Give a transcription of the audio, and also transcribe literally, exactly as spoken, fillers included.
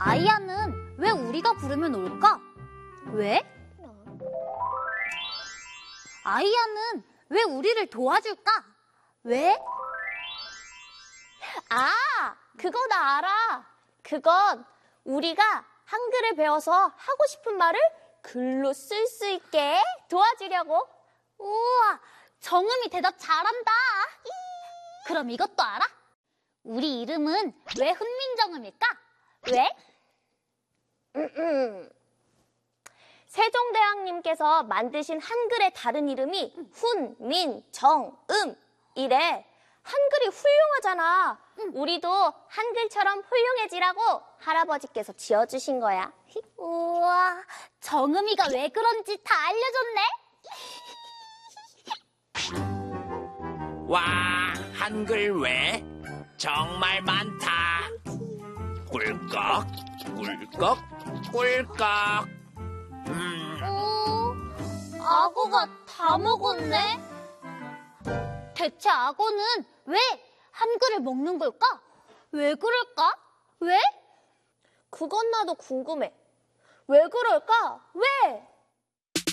아이야는 왜 우리가 부르면 올까? 왜? 아이야는 왜 우리를 도와줄까? 왜? 아, 그거 나 알아. 그건 우리가 한글을 배워서 하고 싶은 말을 글로 쓸 수 있게 도와주려고. 우와, 정음이 대답 잘한다. 그럼 이것도 알아? 우리 이름은 왜 훈민정음일까? 왜? 음, 음. 세종대왕님께서 만드신 한글의 다른 이름이 훈, 민, 정, 음 이래. 한글이 훌륭하잖아. 우리도 한글처럼 훌륭해지라고 할아버지께서 지어주신 거야. 우와, 정음이가 왜 그런지 다 알려줬네. 와, 한글 왜? 정말 많다. 꿀꺽, 꿀꺽, 꿀꺽. 음. 어, 악어가 다 먹었네. 대체 악어는 왜 한글을 먹는 걸까? 왜 그럴까? 왜? 그건 나도 궁금해. 왜 그럴까? 왜?